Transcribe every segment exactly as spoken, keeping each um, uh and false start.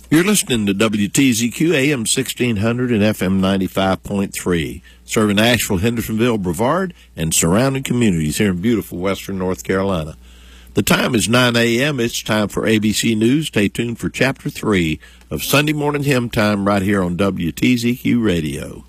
You're listening to W T Z Q A M sixteen hundred and F M ninety-five point three, serving Asheville, Hendersonville, Brevard, and surrounding communities here in beautiful western North Carolina. The time is nine a.m. It's time for A B C News. Stay tuned for Chapter three of Sunday Morning Hymn Time right here on W T Z Q Radio.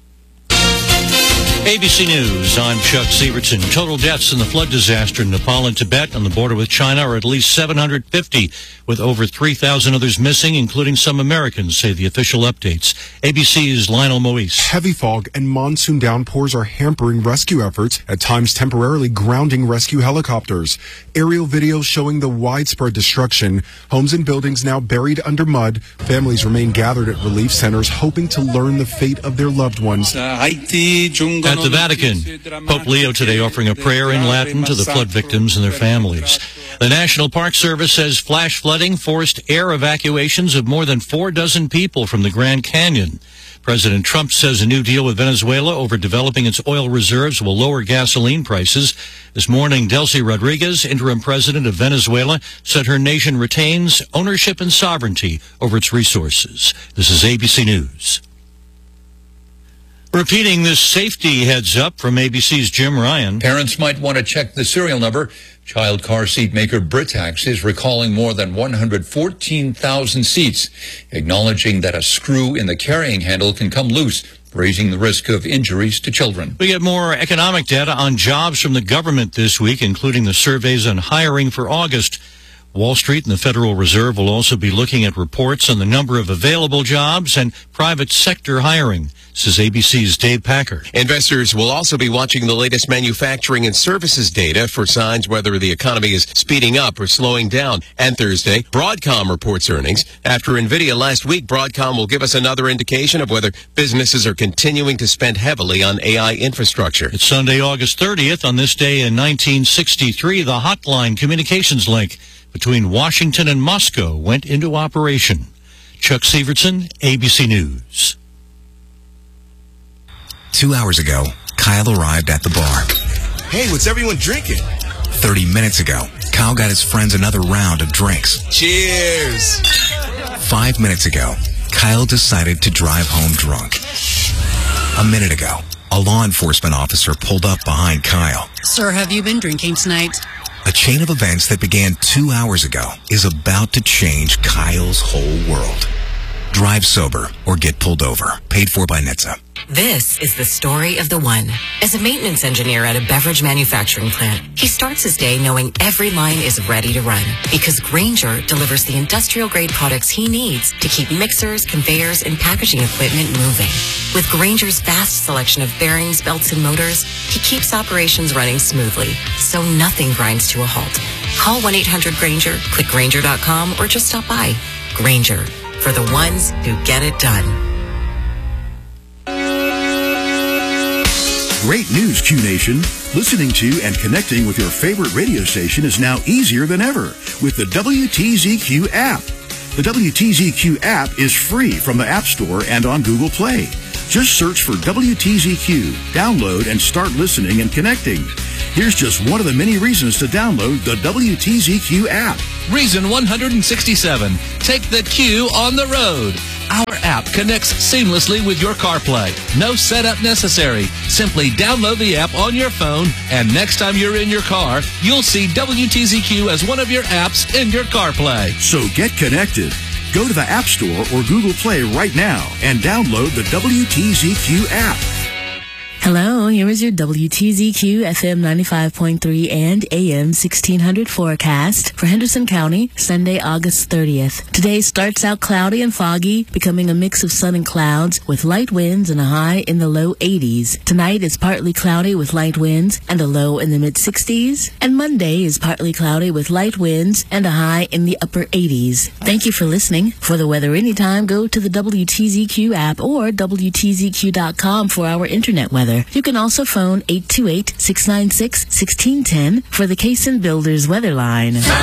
A B C News, I'm Chuck Sievertson. Total deaths in the flood disaster in Nepal and Tibet on the border with China are at least seven hundred fifty, with over three thousand others missing, including some Americans, say the official updates. A B C's Lionel Moise. Heavy fog and monsoon downpours are hampering rescue efforts, at times temporarily grounding rescue helicopters. Aerial videos showing the widespread destruction. Homes and buildings now buried under mud. Families remain gathered at relief centers, hoping to learn the fate of their loved ones. At the Vatican, Pope Leo today offering a prayer in Latin to the flood victims and their families. The National Park Service says flash flooding forced air evacuations of more than four dozen people from the Grand Canyon. President Trump says a new deal with Venezuela over developing its oil reserves will lower gasoline prices. This morning, Delcy Rodriguez, interim president of Venezuela, said her nation retains ownership and sovereignty over its resources. This is A B C News. Repeating this safety heads up from A B C's Jim Ryan. Parents might want to check the serial number. Child car seat maker Britax is recalling more than one hundred fourteen thousand seats, acknowledging that a screw in the carrying handle can come loose, raising the risk of injuries to children. We get more economic data on jobs from the government this week, including the surveys on hiring for August. Wall Street and the Federal Reserve will also be looking at reports on the number of available jobs and private sector hiring, says A B C's Dave Packard. Investors will also be watching the latest manufacturing and services data for signs whether the economy is speeding up or slowing down. And Thursday, Broadcom reports earnings. After NVIDIA last week, Broadcom will give us another indication of whether businesses are continuing to spend heavily on A I infrastructure. It's Sunday, August thirtieth. On this day in nineteen sixty-three, the hotline communications link between Washington and Moscow went into operation. Chuck Sievertson, A B C News. Two hours ago, Kyle arrived at the bar. Hey, what's everyone drinking? Thirty minutes ago, Kyle got his friends another round of drinks. Cheers! Five minutes ago, Kyle decided to drive home drunk. A minute ago, a law enforcement officer pulled up behind Kyle. Sir, have you been drinking tonight? A chain of events that began two hours ago is about to change Kyle's whole world. Drive sober or get pulled over. Paid for by N H T S A. This is the story of the one. As a maintenance engineer at a beverage manufacturing plant, he starts his day knowing every line is ready to run because Grainger delivers the industrial-grade products he needs to keep mixers, conveyors, and packaging equipment moving. With Grainger's vast selection of bearings, belts, and motors, he keeps operations running smoothly, so nothing grinds to a halt. Call one eight hundred Grainger, click Grainger dot com, or just stop by. Grainger, for the ones who get it done. Great news, Q Nation. Listening to and connecting with your favorite radio station is now easier than ever with the W T Z Q app. The W T Z Q app is free from the App Store and on Google Play. Just search for W T Z Q, download, and start listening and connecting. Here's just one of the many reasons to download the W T Z Q app. Reason one hundred sixty-seven. Take the Q on the road. Our app connects seamlessly with your CarPlay. No setup necessary. Simply download the app on your phone, and next time you're in your car, you'll see W T Z Q as one of your apps in your CarPlay. So get connected. Go to the App Store or Google Play right now and download the W T Z Q app. Hello, here is your W T Z Q F M ninety-five point three and A M sixteen hundred forecast for Henderson County, Sunday, August thirtieth. Today starts out cloudy and foggy, becoming a mix of sun and clouds with light winds and a high in the low eighties. Tonight is partly cloudy with light winds and a low in the mid-sixties. And Monday is partly cloudy with light winds and a high in the upper eighties. Thank you for listening. For the weather anytime, go to the W T Z Q app or W T Z Q dot com for our internet weather. You can also phone eight two eight, six nine six, one six one zero for the Cason Builders weather line.